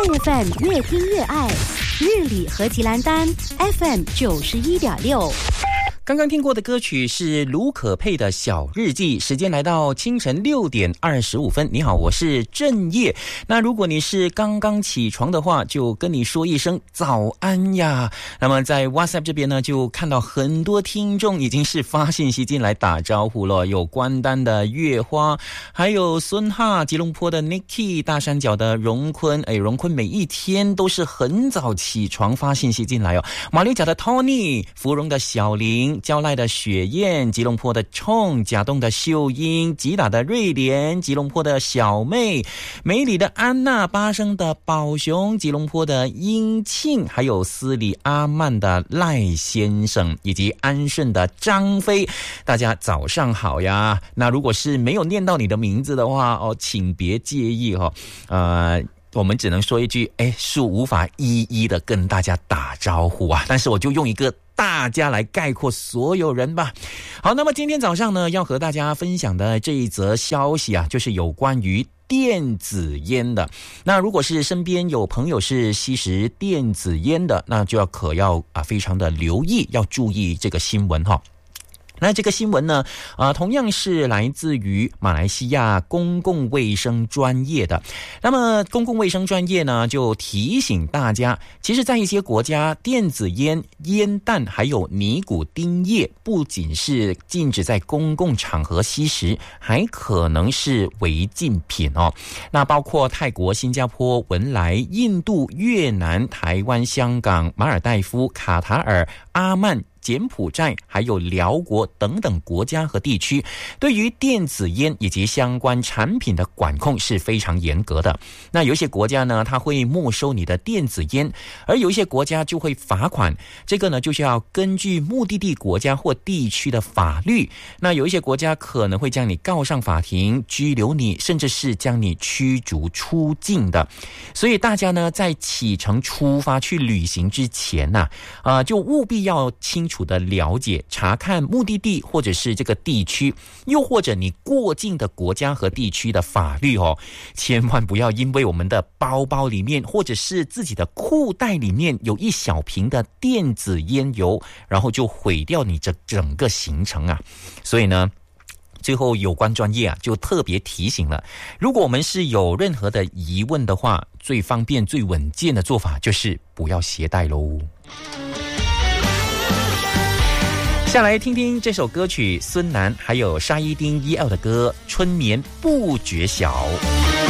iFM 越听越爱，日里和吉兰丹 FM 91.6。 刚刚听过的歌曲是卢可佩的小日记，时间来到清晨6点25分。你好，我是郑业。那如果你是刚刚起床的话，就跟你说一声早安呀。那么在 WhatsApp 这边呢，就看到很多听众已经是发信息进来打招呼了，有关丹的月花，还有孙哈、吉隆坡的 Nicky、大山脚的荣坤。荣坤每一天都是很早起床发信息进来哦。马六甲的 Tony、芙蓉的小林、蕉赖的雪燕、吉隆坡的冲、甲东的秀英、吉打的瑞莲、吉隆坡的小妹、梅里的安娜、巴生的宝雄、吉隆坡的英庆，还有斯里阿曼的赖先生，以及安顺的张飞。大家早上好呀。那如果是没有念到你的名字的话请别介意我们只能说一句恕无法一一的跟大家打招呼啊，但是我就用一个大家来概括所有人吧。好，那么今天早上呢，要和大家分享的这一则消息啊，就是有关于电子烟的。那如果是身边有朋友是吸食电子烟的，那就要非常的留意，要注意这个新闻哈。那这个新闻呢同样是来自于马来西亚公共卫生专业的。那么公共卫生专业呢，就提醒大家，其实在一些国家，电子烟、烟弹还有尼古丁液不仅是禁止在公共场合吸食，还可能是违禁品哦。那包括泰国、新加坡、文莱、印度、越南、台湾、香港、马尔代夫、卡塔尔、阿曼、柬埔寨还有辽国等等国家和地区，对于电子烟以及相关产品的管控是非常严格的。那有一些国家呢，它会没收你的电子烟，而有一些国家就会罚款。这个呢，就是要根据目的地国家或地区的法律。那有一些国家可能会将你告上法庭，拘留你，甚至是将你驱逐出境的。所以大家呢，在启程出发去旅行之前就务必要清楚的了解、查看目的地或者是这个地区，又或者你过境的国家和地区的法律千万不要因为我们的包包里面或者是自己的裤袋里面有一小瓶的电子烟油，然后就毁掉你这整个行程啊。所以呢，最后有关专业就特别提醒了，如果我们是有任何的疑问的话，最方便最稳健的做法就是不要携带咯。下来听听这首歌曲，孙楠还有沙伊丁EL的歌《春眠不觉晓》。